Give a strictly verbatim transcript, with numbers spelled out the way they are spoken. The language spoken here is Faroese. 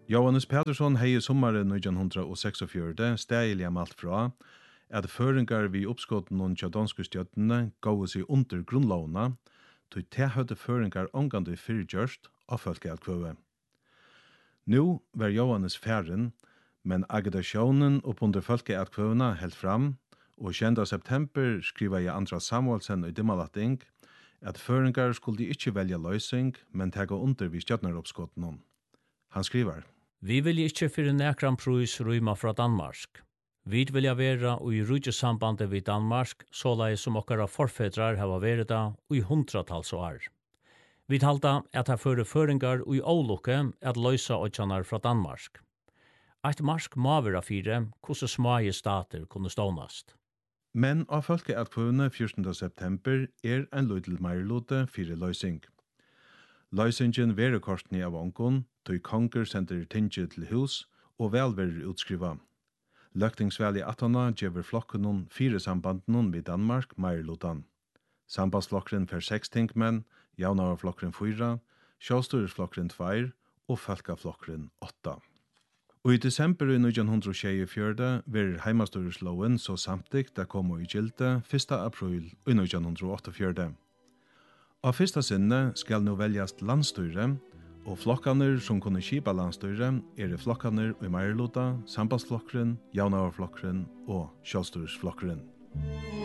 Johannes Pedersson hei sommaren nítjan hundrað og seksogfjøruti stægilega malt fra at føringar vi oppskotten og tjadonske stjøttene gav seg under grunnlovna, tog te høyde føringar omgående fyrgjørst av folkeatkvøve. Nu var Johannes færen, men agitationen opp under folkeatkvøvena helt fram, og tjenda september skriva jeg Andra Samuelsen i Dimmalatting at føringar skulle ikkje velja løysing, men tega under vi stjøtnaroppskotten. Han skriver: Vi vil ikkje fyrir nekran prus rymma fra Danmark. Vi vilja vera og i rujtjesambandet vid Danmark, såleis som okkara forfedrar hava verið da og i hundratals år. Vi halda at her fyrir føringar og i olukke at løysa okkjanar fra Danmark. Eit marsk må vera fire, kosse smaie stater kunne stånast. Men av folkeatkvøvene fjortende september er en løydel meirlote fire løysing. Løysingen vere kortni av onkon, tog konger sender tinge til hus, og vel verer utskriva. Løktingsvel i attana gjever flokkenon fire sambanden vid Danmark meirlotan. Sambandsflokkeren fer seks tingmenn, javnavarflokkeren fyra, sjåstøresflokkeren tveir og folkeflokkeren åtta. Og i desember i nítjan hundrað og tjúgufjøruti verir heimastøresloven så samtidig det kommer i gilde første april i nítjan hundrað og áttaogfjøruti. Av fyrsta sinne skal nu veljast landstyre, og flokkaner som kunne skipa landstyre er flokkaner i meirlota, sambandsflokkeren, javnavarflokkeren og sjåstøresflokkeren.